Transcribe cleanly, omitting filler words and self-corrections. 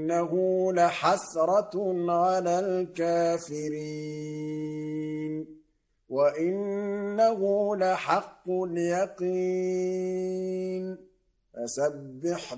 إنه لحسرة على الكافرين وإنه لحق اليقين فسبح